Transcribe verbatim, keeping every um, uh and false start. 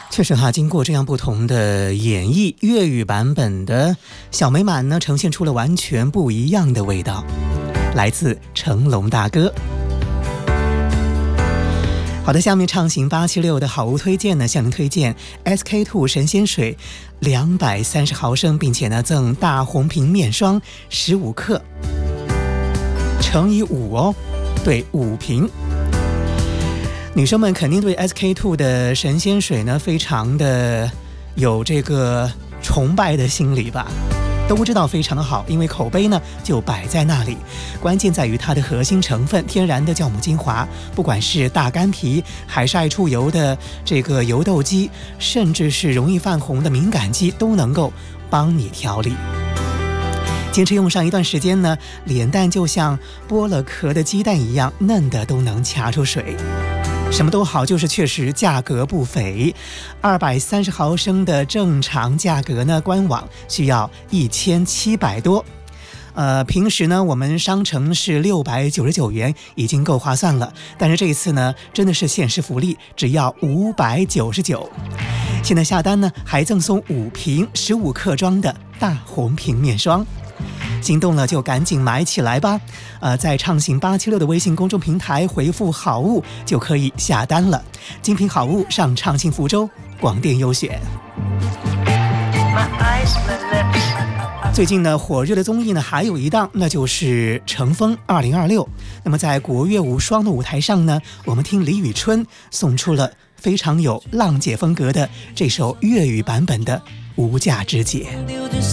确实哈，经过这样不同的演绎，粤语版本的小美满呢，呈现出了完全不一样的味道，来自成龙大哥。好的，下面畅行八七六的好物推荐呢，向您推荐 S K two 神仙水两百三十毫升，并且呢赠大红瓶面霜十五克，乘以五哦，对，五瓶。女生们肯定对 S K two 的神仙水呢非常的有这个崇拜的心理吧，都知道非常的好，因为口碑呢就摆在那里。关键在于它的核心成分天然的酵母精华，不管是大干皮、海晒出油的这个油痘肌，甚至是容易泛红的敏感肌，都能够帮你调理。坚持用上一段时间呢，脸蛋就像剥了壳的鸡蛋一样嫩的，都能掐出水。什么都好，就是确实价格不菲，二百三十毫升的正常价格呢，官网需要一千七百多。呃，平时呢，我们商城是六百九十九元，已经够划算了。但是这一次呢，真的是限时福利，只要五百九十九。现在下单呢，还赠送五瓶十五克装的大红瓶面霜。心动了就赶紧买起来吧！呃，在畅行八七六的微信公众平台回复好物就可以下单了。精品好物上畅行福州，广电优选。最近呢，火热的综艺呢还有一档，那就是《乘风二零二六》。那么在国乐无双的舞台上呢，我们听李宇春送出了非常有浪姐风格的这首粤语版本的《无价之姐》。